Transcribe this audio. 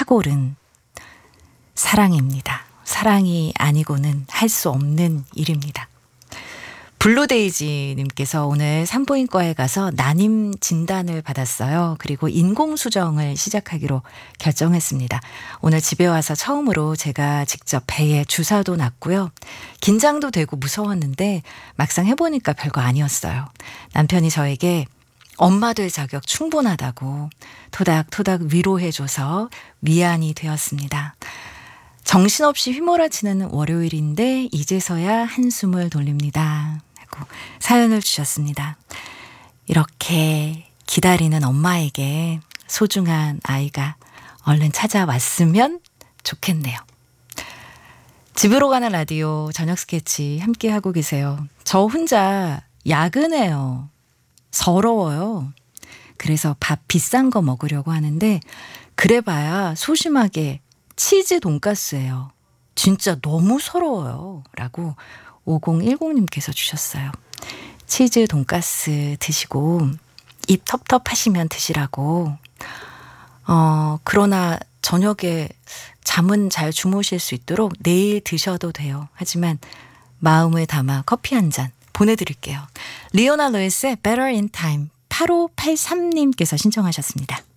사골은 사랑입니다. 사랑이 아니고는 할 수 없는 일입니다. 블루데이지님께서 오늘 산부인과에 가서 난임 진단을 받았어요. 그리고 인공수정을 시작하기로 결정했습니다. 오늘 집에 와서 처음으로 제가 직접 배에 주사도 놨고요. 긴장도 되고 무서웠는데 막상 해보니까 별거 아니었어요. 남편이 저에게 엄마 될 자격 충분하다고 토닥토닥 위로해줘서 위안이 되었습니다. 정신없이 휘몰아치는 월요일인데 이제서야 한숨을 돌립니다. 하고 사연을 주셨습니다. 이렇게 기다리는 엄마에게 소중한 아이가 얼른 찾아왔으면 좋겠네요. 집으로 가는 라디오 저녁 스케치 함께 하고 계세요. 저 혼자 야근해요. 서러워요. 그래서 밥 비싼 거 먹으려고 하는데 그래봐야 소심하게 치즈 돈가스예요. 진짜 너무 서러워요. 라고 5010님께서 주셨어요. 치즈 돈가스 드시고 입 텁텁하시면 드시라고. 그러나 저녁에 잠은 잘 주무실 수 있도록 내일 드셔도 돼요. 하지만 마음을 담아 커피 한 잔 보내드릴게요. 리오나 루이스의 Better in Time 8583님께서 신청하셨습니다.